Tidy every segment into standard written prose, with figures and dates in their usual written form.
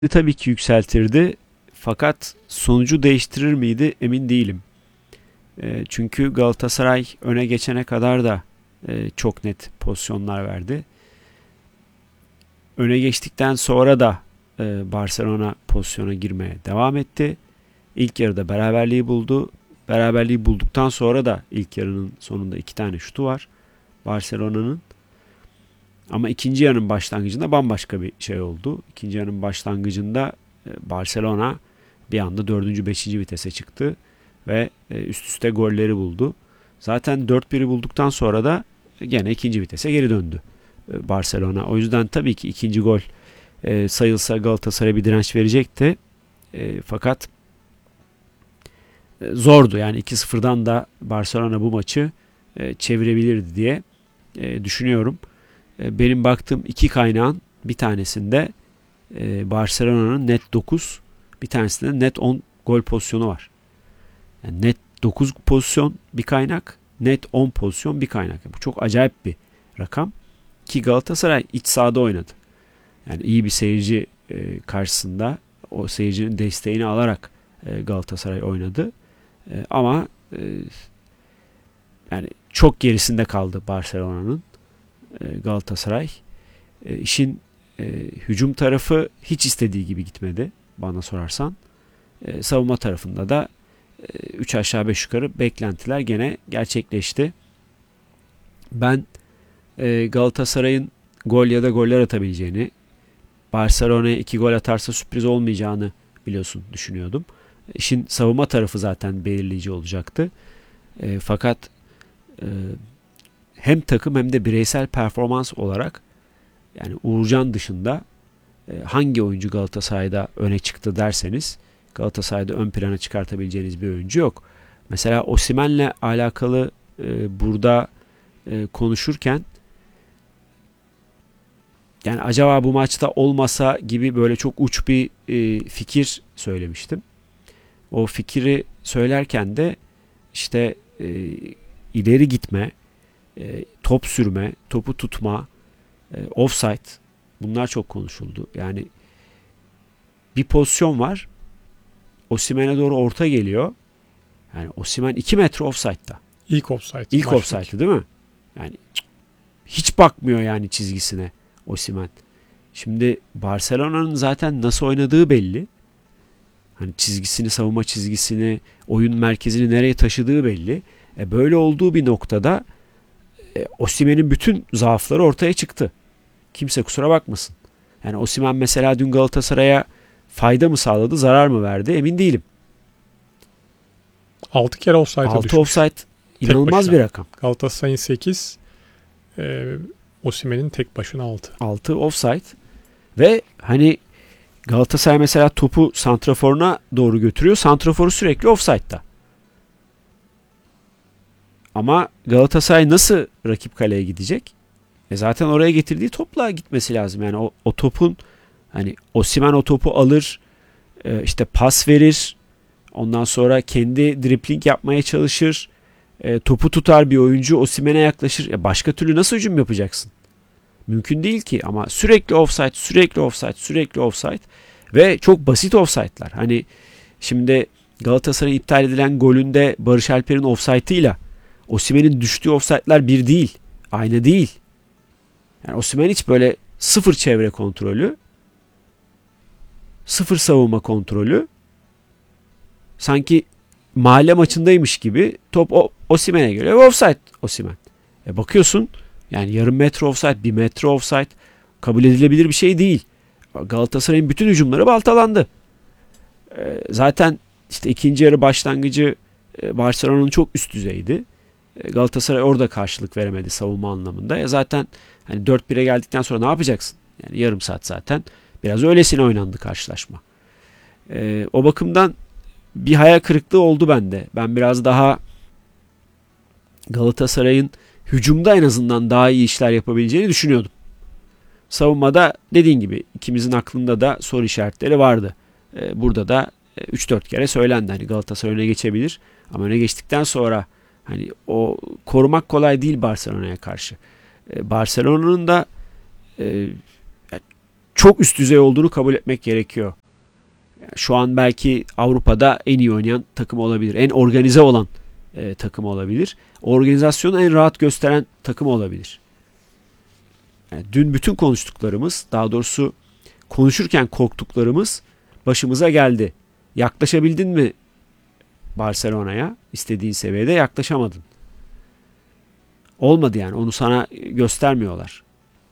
Tabii ki yükseltirdi. Fakat sonucu değiştirir miydi emin değilim. Çünkü Galatasaray öne geçene kadar da çok net pozisyonlar verdi. Öne geçtikten sonra da Barcelona pozisyona girmeye devam etti. İlk yarıda beraberliği buldu. Beraberliği bulduktan sonra da ilk yarının sonunda 2 tane şutu var Barcelona'nın. Ama ikinci yarının başlangıcında bambaşka bir şey oldu. İkinci yarının başlangıcında Barcelona bir anda 4. 5. vitese çıktı ve üst üste golleri buldu. Zaten 4-1'i bulduktan sonra da gene ikinci vitese geri döndü Barcelona. O yüzden tabii ki ikinci gol sayılsa Galatasaray'a bir direnç verecekti. Fakat zordu. Yani 2-0'dan da Barcelona bu maçı çevirebilirdi diye düşünüyorum. Benim baktığım iki kaynağın bir tanesinde Barcelona'nın net 9, bir tanesinde net 10 gol pozisyonu var. Yani net 9 pozisyon bir kaynak, net 10 pozisyon bir kaynak. Bu çok acayip bir rakam. Ki Galatasaray iç sahada oynadı. Yani iyi bir seyirci karşısında o seyircinin desteğini alarak Galatasaray oynadı. Ama yani çok gerisinde kaldı Barcelona'nın Galatasaray. İşin hücum tarafı hiç istediği gibi gitmedi bana sorarsan. Savunma tarafında da 3 aşağı 5 yukarı beklentiler gene gerçekleşti. Ben Galatasaray'ın gol ya da goller atabileceğini, Barcelona'ya 2 gol atarsa sürpriz olmayacağını biliyorsun düşünüyordum. İşin savunma tarafı zaten belirleyici olacaktı. Fakat hem takım hem de bireysel performans olarak yani Uğurcan dışında hangi oyuncu Galatasaray'da öne çıktı derseniz Galatasaray'da ön plana çıkartabileceğiniz bir oyuncu yok. Mesela Osimhen'le alakalı burada konuşurken yani acaba bu maçta olmasa gibi böyle çok uç bir fikir söylemiştim. O fikri söylerken de işte ileri gitme, top sürme, topu tutma, offside bunlar çok konuşuldu. Yani bir pozisyon var. Osimhen'e doğru orta geliyor. Yani Osimhen 2 metre offside'da. İlk offside. İlk offside'ı değil mi? Yani hiç bakmıyor yani çizgisine Osimhen. Şimdi Barcelona'nın zaten nasıl oynadığı belli. Hani çizgisini, savunma çizgisini, oyun merkezini nereye taşıdığı belli. Böyle olduğu bir noktada Osimhen'in bütün zaafları ortaya çıktı. Kimse kusura bakmasın. Yani Osimhen mesela dün Galatasaray'a fayda mı sağladı, zarar mı verdi emin değilim. 6 kere offside'a 6 düşmüş. offside inanılmaz bir rakam. Galatasaray'ın 8, Osimhen'in tek başına 6. 6 offside ve hani Galatasaray mesela topu santraforuna doğru götürüyor. Santraforu sürekli offside'da. Ama Galatasaray nasıl rakip kaleye gidecek? Zaten oraya getirdiği topla gitmesi lazım. Yani o topun hani Osimhen o topu alır, işte pas verir. Ondan sonra kendi dribling yapmaya çalışır. Topu tutar bir oyuncu Osimhen'e yaklaşır. Başka türlü nasıl hücum yapacaksın? Mümkün değil ki ama sürekli offside, sürekli offside, sürekli offside ve çok basit offside'lar. Hani şimdi Galatasaray'ın iptal edilen golünde Barış Alper'in offside'ıyla Osimhen'in düştüğü offside'lar bir değil. Aynı değil. Yani Osimhen hiç böyle sıfır çevre kontrolü, sıfır savunma kontrolü, sanki mahalle maçındaymış gibi top Osimhen'e geliyor ve offside Osimhen. Bakıyorsun yani yarım metre offside, 1 metre offside kabul edilebilir bir şey değil. Galatasaray'ın bütün hücumları baltalandı. Zaten işte ikinci yarı başlangıcı Barcelona'nın çok üst düzeydi. Galatasaray orada karşılık veremedi savunma anlamında. Zaten hani 4-1'e geldikten sonra ne yapacaksın? Yani yarım saat zaten biraz öylesine oynandı karşılaşma. O bakımdan bir hayal kırıklığı oldu bende. Ben biraz daha Galatasaray'ın hücumda en azından daha iyi işler yapabileceğini düşünüyordum. Savunmada dediğin gibi ikimizin aklında da soru işaretleri vardı. Burada da 3-4 kere söylendi. Hani Galatasaray öne geçebilir ama öne geçtikten sonra hani o korumak kolay değil Barcelona'ya karşı. Barcelona'nın da çok üst düzey olduğunu kabul etmek gerekiyor. Yani şu an belki Avrupa'da en iyi oynayan takım olabilir. En organize olan takım olabilir. Organizasyonu en rahat gösteren takım olabilir. Yani dün bütün konuştuklarımız, daha doğrusu konuşurken korktuklarımız başımıza geldi. Yaklaşabildin mi Barcelona'ya? İstediğin seviyede yaklaşamadın. Olmadı yani. Onu sana göstermiyorlar.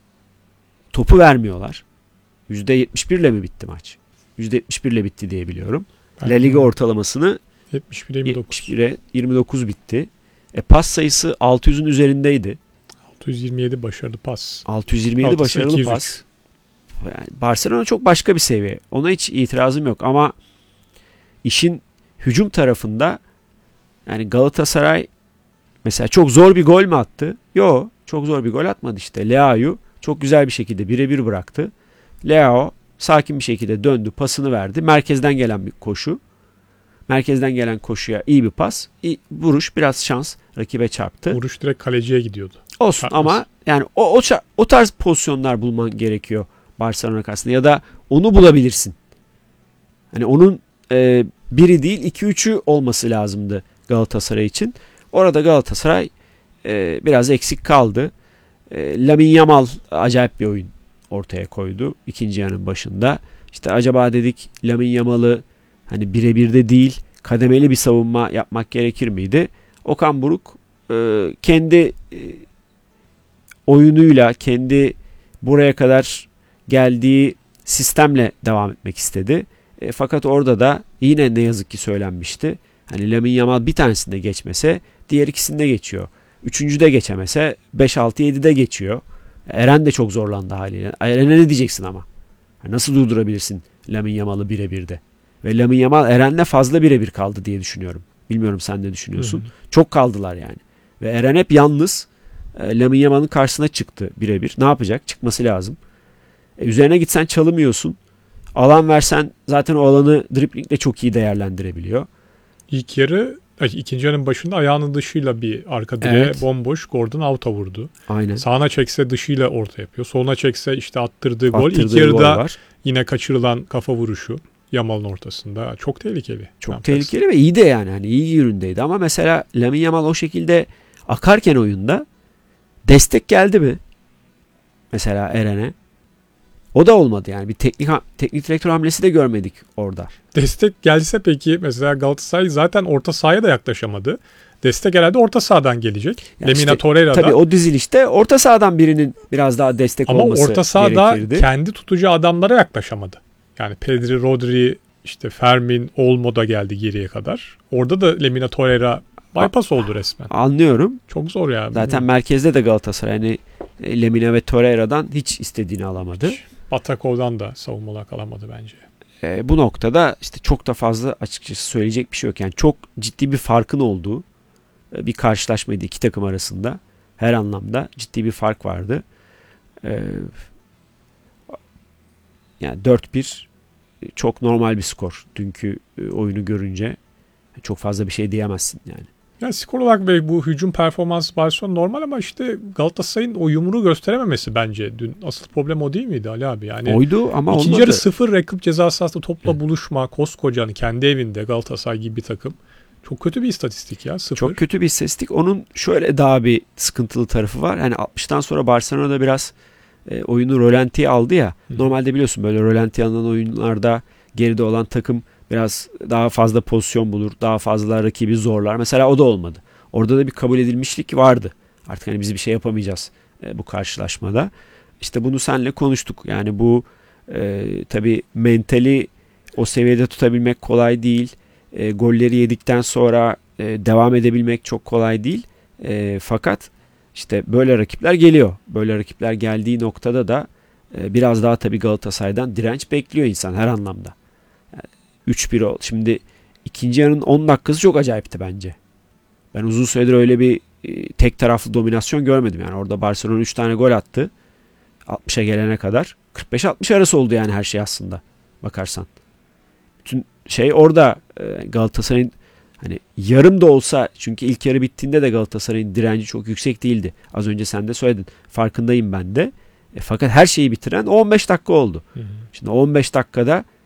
Topu vermiyorlar. %71 ile mi bitti maç? %71 ile bitti diye biliyorum. La Liga ortalamasını 71'e 29. 71'e 29 bitti. Pas sayısı 600'ün üzerindeydi. 627 başarılı pas. 627 başarılı 203. pas. Yani Barcelona çok başka bir seviye. Ona hiç itirazım yok ama işin hücum tarafında yani Galatasaray mesela çok zor bir gol mü attı? Yok. Çok zor bir gol atmadı işte. Leao'yu çok güzel bir şekilde birebir bıraktı. Leao sakin bir şekilde döndü, pasını verdi. Merkezden gelen bir koşu. Merkezden gelen koşuya iyi bir pas. Vuruş, biraz şans rakibe çarptı. Vuruş direkt kaleciye gidiyordu. Olsun Çarpması. ama yani o tarz pozisyonlar bulman gerekiyor Barcelona karşısında ya da onu bulabilirsin. Hani onun biri değil 2-3'ü olması lazımdı Galatasaray için. Orada Galatasaray biraz eksik kaldı. Lamine Yamal acayip bir oyun ortaya koydu ikinci yarının başında. İşte acaba dedik Lamine Yamal'ı hani birebir de değil kademeli bir savunma yapmak gerekir miydi? Okan Buruk kendi oyunuyla, kendi buraya kadar geldiği sistemle devam etmek istedi. Fakat orada da yine ne yazık ki söylenmişti. Hani Lamine Yamal bir tanesinde geçmese diğer ikisinde geçiyor. Üçüncüde geçemese 5-6-7'de geçiyor. Eren de çok zorlandı haliyle. Eren'e ne diyeceksin ama? Nasıl durdurabilirsin Lamine Yamal'ı birebirde? Ve Lamine Yamal Eren'le fazla birebir kaldı diye düşünüyorum. Bilmiyorum sen ne düşünüyorsun. Çok kaldılar yani. Ve Eren hep yalnız Lamine Yamal'ın karşısına çıktı birebir. Ne yapacak? Çıkması lazım. Üzerine gitsen çalımıyorsun. Alan versen zaten o alanı driblingle çok iyi değerlendirebiliyor. İkinci yarının başında ayağının dışıyla bir arka direğe bomboş Gordon out'a vurdu. Aynen. Sağına çekse dışıyla orta yapıyor. Soluna çekse işte attırdığı gol. İlk yarıda yine kaçırılan kafa vuruşu Yamal'ın ortasında. Çok tehlikeli. Çok tehlikeli ve iyi de yani. Hani iyi yönündeydi ama mesela Lamine Yamal o şekilde akarken oyunda destek geldi mi? Mesela Eren'e. O da olmadı yani. Bir teknik direktör hamlesi de görmedik orada. Destek gelse peki mesela Galatasaray zaten orta sahaya da yaklaşamadı. Destek herhalde orta sahadan gelecek. Yani Lemina işte, Torreira'da. Tabii o dizilişte orta sahadan birinin biraz daha destek olması gerekirdi. Ama orta sahada kendi tutucu adamlara yaklaşamadı. Yani Pedri, Rodri, işte Fermin, Olmo da geldi geriye kadar. Orada da Lemina Torreira bypass oldu resmen. Anlıyorum. Çok zor ya. Zaten merkezde de Galatasaray hani Lemina ve Torreira'dan hiç istediğini alamadı. Batakov'dan da savunma olarak alamadı bence. Bu noktada işte çok da fazla açıkçası söyleyecek bir şey yok. Yani çok ciddi bir farkın olduğu bir karşılaşmaydı iki takım arasında. Her anlamda ciddi bir fark vardı. Yani 4-1 çok normal bir skor. Dünkü oyunu görünce çok fazla bir şey diyemezsin yani. Yani skor olarak bu hücum performansı Barcelona normal ama işte Galatasaray'ın o yumruğu gösterememesi bence. Dün asıl problem o değil miydi Ali abi? Yani oydu ama İkinci olmadı. yarı 0 rakip ceza sahasında topla buluşma, koskocanın kendi evinde Galatasaray gibi bir takım. Çok kötü bir istatistik ya 0. Çok kötü bir istatistik. Onun şöyle daha bir sıkıntılı tarafı var. Yani 60'tan sonra Barcelona'da biraz oyunu rölantiye aldı ya. Normalde biliyorsun böyle rölantiye alınan oyunlarda geride olan takım biraz daha fazla pozisyon bulur. Daha fazla rakibi zorlar. Mesela o da olmadı. Orada da bir kabul edilmişlik vardı. Artık hani biz bir şey yapamayacağız bu karşılaşmada. İşte bunu seninle konuştuk. Yani bu tabii mentali o seviyede tutabilmek kolay değil. Golleri yedikten sonra devam edebilmek çok kolay değil. Fakat işte böyle rakipler geliyor. Böyle rakipler geldiği noktada da biraz daha tabii Galatasaray'dan direnç bekliyor insan her anlamda. Yani 3-1 oldu. Şimdi ikinci yarının 10 dakikası çok acayipti bence. Ben uzun süredir öyle bir tek taraflı dominasyon görmedim. Yani orada Barcelona 3 tane gol attı. 60'a gelene kadar. 45-60 arası oldu yani her şey aslında. Bakarsan. Bütün şey orada Galatasaray'ın hani yarım da olsa çünkü ilk yarı bittiğinde de Galatasaray'ın direnci çok yüksek değildi. Az önce sen de söyledin. Farkındayım ben de. Fakat her şeyi bitiren o 15 dakika oldu. Şimdi o 15 dakikada